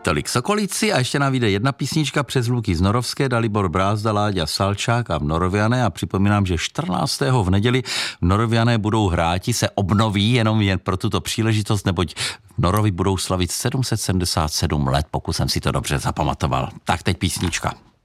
Tolik Sokolici a ještě nám vyjde jedna písnička přes Luky z Norovské, Dalibor Brázda, Láďa Salčák a Noroviané a připomínám, že 14. v neděli v Noroviané budou hráti, se obnoví jenom jen pro tuto příležitost, neboť v Norovi budou slavit 777 let, pokud jsem si to dobře zapamatoval. Tak teď písnička.